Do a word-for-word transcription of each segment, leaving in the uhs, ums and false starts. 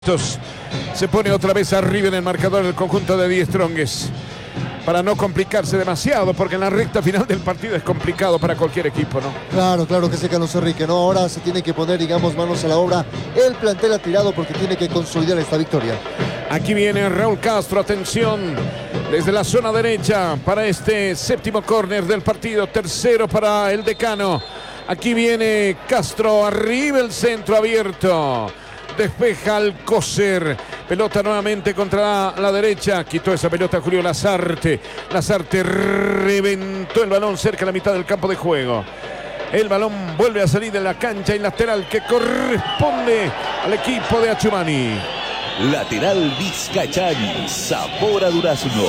Se pone otra vez arriba en el marcador el conjunto de Die Strongest para no complicarse demasiado, porque en la recta final del partido es complicado para cualquier equipo, ¿no? Claro, claro que sí, Carlos Enrique, ¿no? Ahora se tiene que poner, digamos, manos a la obra. El plantel ha tirado porque tiene que consolidar esta victoria. Aquí viene Raúl Castro, atención, desde la zona derecha para este séptimo córner del partido, tercero para el decano. Aquí viene Castro, arriba el centro abierto. Despeja Alcócer, pelota nuevamente contra la, la derecha, quitó esa pelota Julio Lazarte, Lazarte reventó el balón cerca de la mitad del campo de juego. El balón vuelve a salir de la cancha y lateral que corresponde al equipo de Achumani. Lateral Vizcachani, sabor a durazno.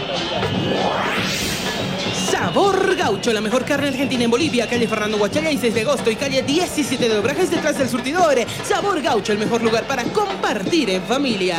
Sabor Gaucho, la mejor carne argentina en Bolivia, calle Fernando Guachaga y seis de agosto y calle diecisiete de Obrajes detrás del surtidor. Sabor Gaucho, el mejor lugar para compartir en familia.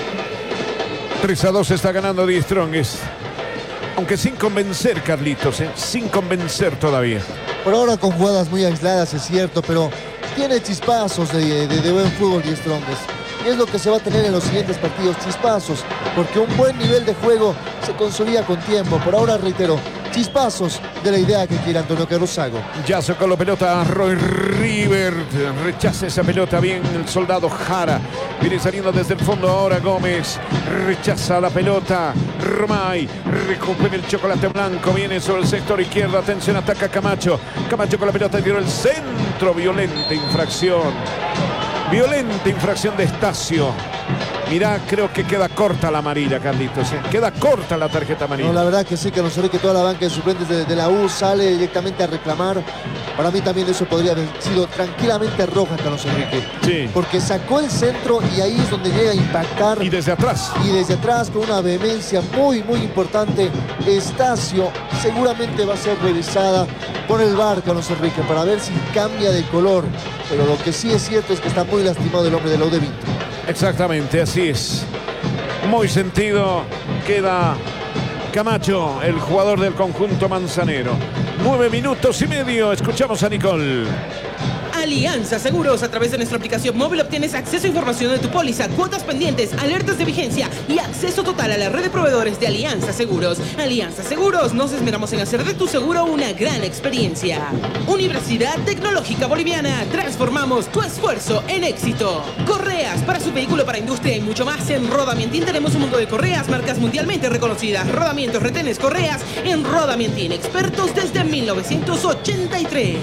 tres a dos está ganando Die Strongest, aunque sin convencer, Carlitos, ¿eh? sin convencer todavía. Por ahora con jugadas muy aisladas, es cierto, pero tiene chispazos de, de, de buen fútbol Die Strongest. Y es lo que se va a tener en los siguientes partidos, chispazos, porque un buen nivel de juego se consolida con tiempo. Por ahora, reitero, chispazos de la idea que quiere Antonio Carrozago. Ya sacó la pelota Roy River, rechaza esa pelota bien el soldado Jara. Viene saliendo desde el fondo ahora Gómez, rechaza la pelota Romay, recupera el chocolate blanco, viene sobre el sector izquierdo, atención, ataca Camacho. Camacho con la pelota, tiró el centro, violenta infracción. Violenta infracción de Estacio. Mirá, creo que queda corta la amarilla, Carlitos. ¿eh? Queda corta la tarjeta amarilla. No, la verdad que sí, que nos que toda la banca de suplentes de, de la U sale directamente a reclamar. Para mí también eso podría haber sido tranquilamente roja, Carlos Enrique. Sí. Porque sacó el centro y ahí es donde llega a impactar. Y desde atrás. Y desde atrás con una vehemencia muy, muy importante. Estacio seguramente va a ser revisada por el V A R, Carlos Enrique, para ver si cambia de color. Pero lo que sí es cierto es que está muy lastimado el hombre de la U de Vinto. Exactamente, así es. Muy sentido. Queda Camacho, el jugador del conjunto manzanero. Nueve minutos y medio. Escuchamos a Nicole. Alianza Seguros, a través de nuestra aplicación móvil obtienes acceso a información de tu póliza, cuotas pendientes, alertas de vigencia y acceso total a la red de proveedores de Alianza Seguros. Alianza Seguros, nos esmeramos en hacer de tu seguro una gran experiencia. Universidad Tecnológica Boliviana, transformamos tu esfuerzo en éxito. Correas para su vehículo, para industria y mucho más. En Rodamientín tenemos un mundo de correas, marcas mundialmente reconocidas, rodamientos, retenes, correas. En Rodamientín, expertos desde mil novecientos ochenta y tres.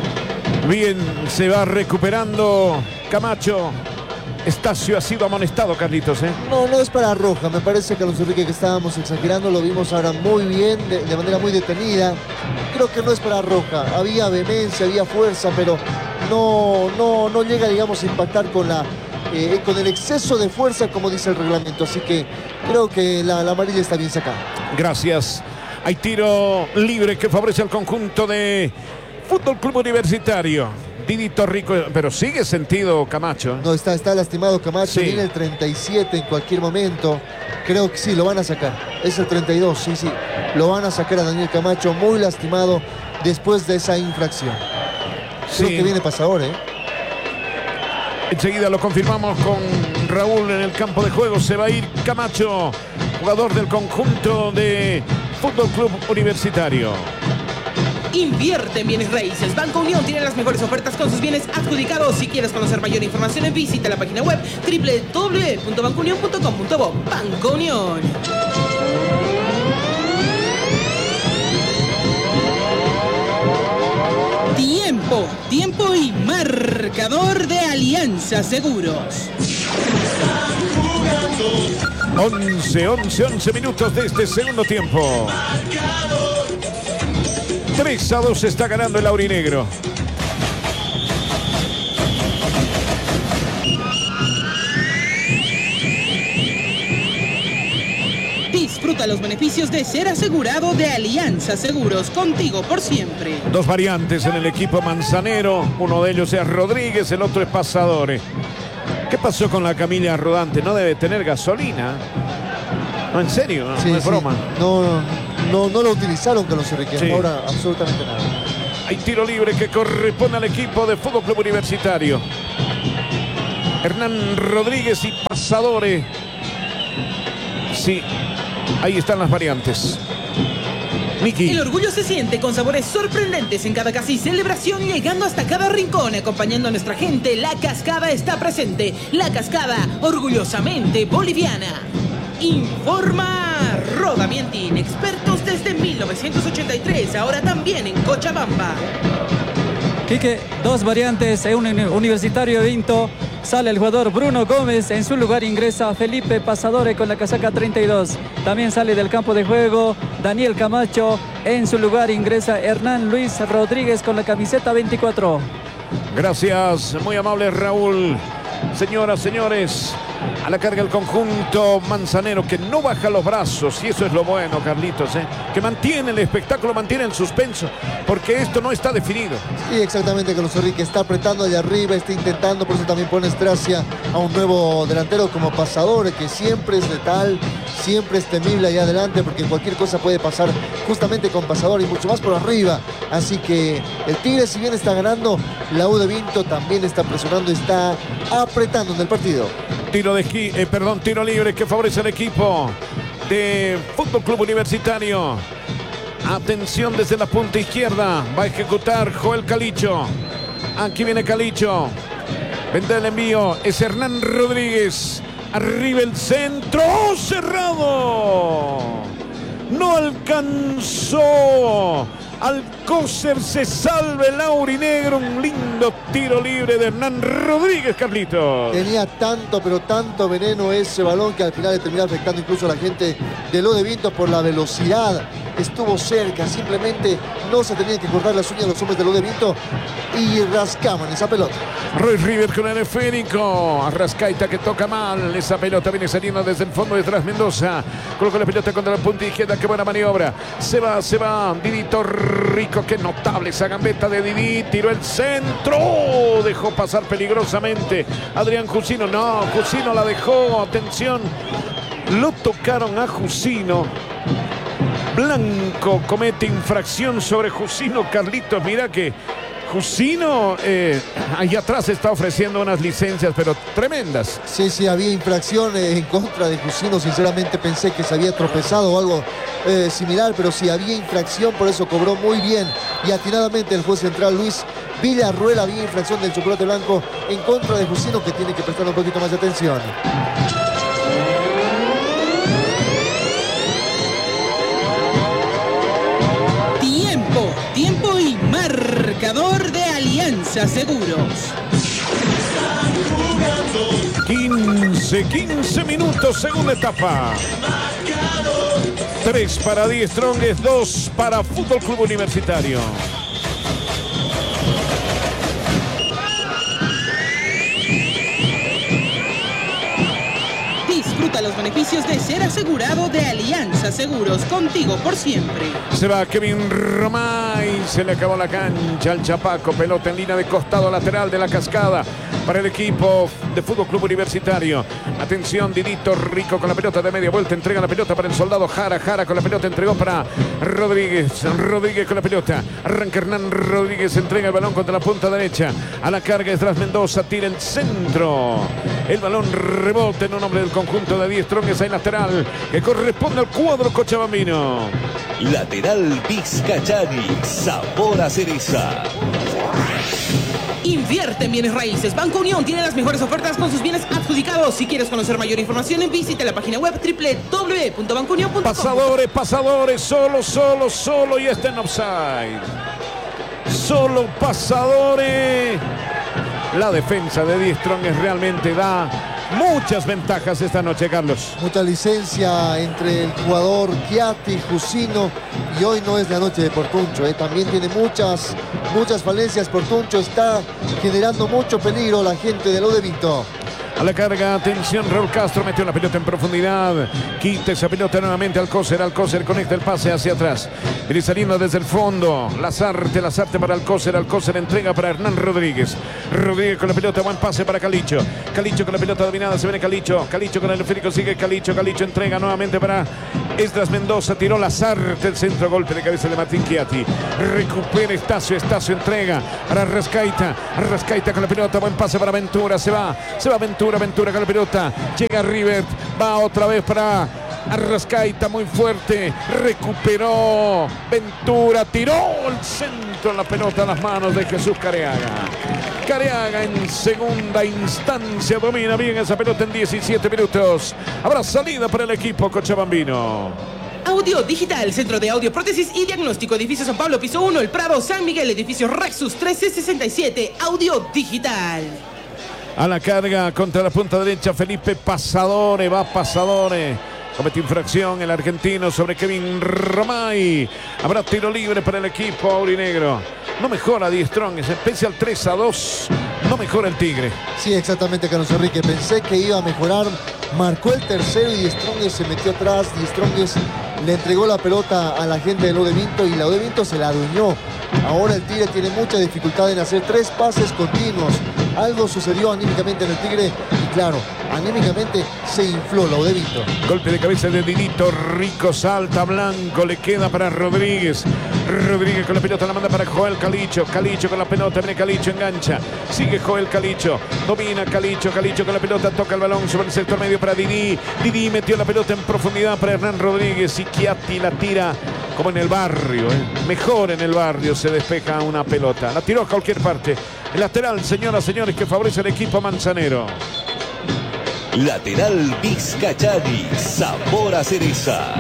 Bien, se va recuperando Camacho. Estacio ha sido amonestado, Carlitos, ¿eh? No, no es para roja. Me parece, Carlos Enrique, que estábamos exagerando. Lo vimos ahora muy bien, de, de manera muy detenida. Creo que no es para roja. Había vehemencia, había fuerza, pero no, no, no llega, digamos, a impactar con, la, eh, con el exceso de fuerza, como dice el reglamento. Así que creo que la, la amarilla está bien sacada. Gracias. Hay tiro libre que favorece al conjunto de Fútbol Club Universitario. Didito Rico, pero sigue sentido Camacho. No, está, está lastimado Camacho, sí. Viene el treinta y siete en cualquier momento. Creo que sí, lo van a sacar. Es el treinta y dos, sí, sí. Lo van a sacar a Daniel Camacho, muy lastimado después de esa infracción. Sí. Creo que viene pasador, ¿eh? Enseguida lo confirmamos con Raúl en el campo de juego. Se va a ir Camacho, jugador del conjunto de Fútbol Club Universitario. Invierte en bienes raíces. Banco Unión tiene las mejores ofertas con sus bienes adjudicados. Si quieres conocer mayor información, visita la página web doble u doble u doble u punto banco unión punto com punto bo. Banco Unión. Tiempo, tiempo y marcador de Alianza Seguros. once, once, once minutos de este segundo tiempo. tres a dos está ganando el aurinegro. Disfruta los beneficios de ser asegurado de Alianza Seguros, contigo por siempre. Dos variantes en el equipo manzanero. Uno de ellos es Rodríguez, el otro es Pasadores. ¿Qué pasó con la camilla rodante? No debe tener gasolina. No, en serio, no, sí, no es sí. broma. No, no, no, no lo utilizaron, Carlos Enrique. Sí. Ahora absolutamente nada. Hay tiro libre que corresponde al equipo de Fútbol Club Universitario. Hernán Rodríguez y Pasadore. Sí, ahí están las variantes. Miki. El orgullo se siente con sabores sorprendentes en cada casi celebración, llegando hasta cada rincón, acompañando a nuestra gente. La Cascada está presente. La Cascada, orgullosamente boliviana. Informa Roda Mientin, expertos desde mil novecientos ochenta y tres, ahora también en Cochabamba. Quique, dos variantes en un Universitario de Vinto. Sale el jugador Bruno Gómez, en su lugar ingresa Felipe Pasadore con la casaca treinta y dos. También sale del campo de juego Daniel Camacho, en su lugar ingresa Hernán Luis Rodríguez con la camiseta veinticuatro. Gracias, muy amable Raúl. Señoras, señores, a la carga el conjunto manzanero, que no baja los brazos, y eso es lo bueno, Carlitos, ¿eh? Que mantiene el espectáculo, mantiene el suspenso, porque esto no está definido. Sí, exactamente, Carlos Enrique está apretando allá arriba, está intentando, por eso también pone Stracia a un nuevo delantero como Pasadore, que siempre es letal, siempre es temible allá adelante, porque cualquier cosa puede pasar justamente con Pasadore y mucho más por arriba. Así que el Tigre, si bien está ganando, la U de Vinto también está presionando, está apretando en el partido. Tiro de esquí, eh, perdón, tiro libre que favorece al equipo de Fútbol Club Universitario. Atención desde la punta izquierda. Va a ejecutar Joel Calicho. Aquí viene Calicho. Vendrá el envío. Es Hernán Rodríguez. Arriba el centro. ¡Oh, cerrado! No alcanzó. Alcócer, se salve el aurinegro. Un lindo tiro libre de Hernán Rodríguez, Carlitos. Tenía tanto, pero tanto veneno ese balón que al final le terminó afectando incluso a la gente de Lo de Vinto por la velocidad. Estuvo cerca, simplemente no se tenían que cortar las uñas los hombres de Lo de Vinto y rascaban esa pelota. Roy River con el esférico. Arrascaita que toca mal. Esa pelota viene saliendo desde el fondo detrás Mendoza. Coloca la pelota contra la punta izquierda. Qué buena maniobra. Se va, se va. Didito Rico. Qué notable esa gambeta de Didi. Tiró el centro. Dejó pasar peligrosamente Adrián Jusino. No, Jusino la dejó. Atención. Lo tocaron a Jusino. Blanco comete infracción sobre Jusino. Carlitos, mira que Jusino eh, ahí atrás está ofreciendo unas licencias, pero tremendas. Sí, sí, había infracción en contra de Jusino. Sinceramente pensé que se había tropezado o algo eh, similar, pero sí había infracción, por eso cobró muy bien y atinadamente el juez central Luis Villarruel. Había infracción del chocolate blanco en contra de Jusino, que tiene que prestar un poquito más de atención. Tiempo, tiempo y marcador de Alianza Seguros. quince, quince minutos, segunda etapa. tres para Die Strongest, dos para Fútbol Club Universitario. Disfruta los beneficios de ser asegurado de Alianza Seguros, contigo por siempre. Se va Kevin Romay, se le acabó la cancha al Chapaco, pelota en línea de costado lateral de la Cascada para el equipo de Fútbol Club Universitario. Atención, Didito Rico con la pelota de media vuelta, entrega la pelota para el soldado Jara, Jara con la pelota entregó para Rodríguez, Rodríguez con la pelota, arranca Hernán Rodríguez, entrega el balón contra la punta derecha, a la carga es Tras Mendoza, tira el centro, el balón rebota en un hombre del conjunto de Die Strongest en lateral, que corresponde al cuadro cochabambino. Lateral Vizcachani, sabor a cereza. Invierte en bienes raíces. Banco Unión tiene las mejores ofertas con sus bienes adjudicados. Si quieres conocer mayor información, visita la página web doble u doble u doble u punto banco unión punto com. Pasadores, pasadores, solo, solo, solo y está en offside. Solo Pasadores. La defensa de Die Strongest realmente da muchas ventajas esta noche, Carlos. Mucha licencia entre el jugador Chiatti y Jusino, y hoy no es la noche de Portuncho, ¿eh? También tiene muchas, muchas falencias. Portuncho está generando mucho peligro la gente de Lo de Vinto. A la carga, atención, Raúl Castro metió la pelota en profundidad. Quita esa pelota nuevamente Alcócer. Alcócer conecta el pase hacia atrás. Viene saliendo desde el fondo. Lazarte, Lazarte para Alcócer. Alcócer entrega para Hernán Rodríguez. Rodríguez con la pelota, buen pase para Calicho. Calicho con la pelota dominada, se viene Calicho. Calicho con el esférico, sigue Calicho. Calicho entrega nuevamente para Esdras Mendoza tiró Lazarte, el centro, golpe de cabeza de Martín Chiatti. Recupera Estacio, Estacio entrega para Arrascaita. Arrascaita con la pelota, buen pase para Ventura, se va, se va Ventura, Ventura con la pelota. Llega River, va otra vez para Arrascaita, muy fuerte, recuperó Ventura, tiró el centro, la pelota a las manos de Jesús Careaga. Careaga en segunda instancia domina bien esa pelota en diecisiete minutos. Habrá salida para el equipo cochabambino. Audio Digital, Centro de Audio, Prótesis y Diagnóstico, Edificio San Pablo, Piso uno, El Prado, San Miguel, Edificio Rexus trece sesenta y siete, Audio Digital. A la carga contra la punta derecha, Felipe Pasadore, va Pasadore. Comete infracción el argentino sobre Kevin Romay. Habrá tiro libre para el equipo aurinegro. No mejora Die Strong, es especial tres a dos. No mejora el Tigre. Sí, exactamente, Carlos Enrique. Pensé que iba a mejorar. Marcó el tercero y Die Strong se metió atrás. Die Strong le entregó la pelota a la gente de Laudevinto y Laudevinto se la adueñó. Ahora el Tigre tiene mucha dificultad en hacer tres pases continuos. Algo sucedió anímicamente en el Tigre y claro, anímicamente se infló Laudevinto. Golpe de cabeza de Dinito Rico, salta Blanco, le queda para Rodríguez. Rodríguez con la pelota la manda para Joel Calicho. Calicho con la pelota, viene Calicho, engancha. Sigue Joel Calicho, domina Calicho. Calicho con la pelota, toca el balón sobre el sector medio para Didi. Didi metió la pelota en profundidad para Hernán Rodríguez y Chiatti la tira como en el barrio, ¿eh? Mejor en el barrio se despeja una pelota. La tiró a cualquier parte. El lateral, señoras y señores, que favorece al equipo manzanero. Lateral Vizcachani, sabor a cereza.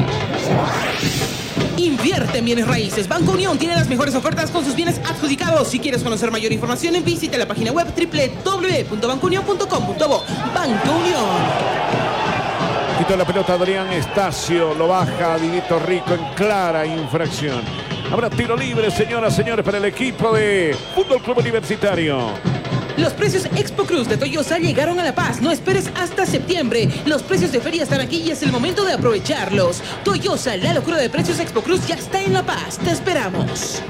Invierte en bienes raíces. Banco Unión tiene las mejores ofertas con sus bienes adjudicados. Si quieres conocer mayor información, visita la página web doble u doble u doble u punto banco unión punto com punto bo. Banco Unión. Quitó la pelota Adrián Estacio, lo baja Dinito Rico en clara infracción. Habrá tiro libre, señoras y señores, para el equipo de Fútbol Club Universitario. Los precios Expo Cruz de Toyosa llegaron a La Paz. No esperes hasta septiembre. Los precios de feria están aquí y es el momento de aprovecharlos. Toyosa, la locura de precios Expo Cruz ya está en La Paz. Te esperamos.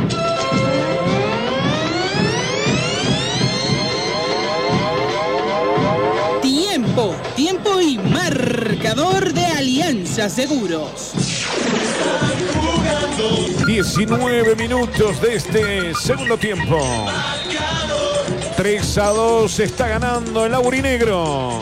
Tiempo, tiempo y marcador de Alianza Seguros. diecinueve minutos de este segundo tiempo. tres a dos está ganando el aurinegro.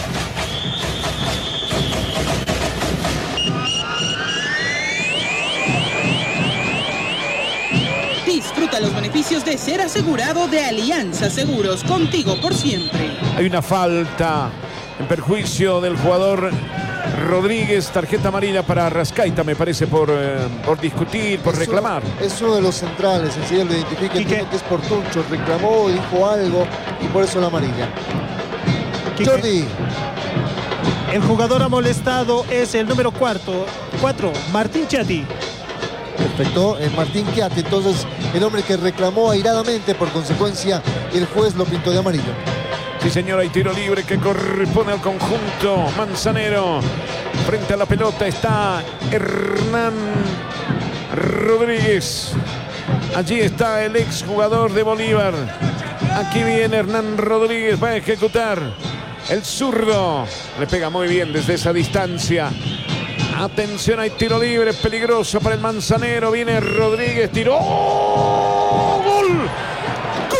Disfruta los beneficios de ser asegurado de Alianza Seguros, contigo por siempre. Hay una falta en perjuicio del jugador Rodríguez, tarjeta amarilla para Arrascaita, me parece, por, eh, por discutir, por es reclamar. Uno, es uno de los centrales, enseguida lo identifica, entiende que es por Tuncho, reclamó, dijo algo y por eso la amarilla. Quique. Jordi. El jugador amolestado es el número cuarto, cuatro, Martín Chiatti. Perfecto, eh, Martín Chiatti, entonces el hombre que reclamó airadamente, por consecuencia el juez lo pintó de amarillo. Sí, señor, hay tiro libre que corresponde al conjunto manzanero. Frente a la pelota está Hernán Rodríguez. Allí está el exjugador de Bolívar. Aquí viene Hernán Rodríguez, va a ejecutar el zurdo. Le pega muy bien desde esa distancia. Atención, hay tiro libre peligroso para el manzanero. Viene Rodríguez, tiró. ¡Gol!